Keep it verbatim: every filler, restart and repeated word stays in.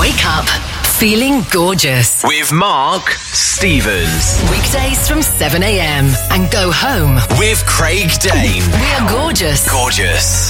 Wake up feeling gorgeous with Mark Stevens. weekdays from seven a.m. and go home with Craig Dane. We are gorgeous. Gorgeous.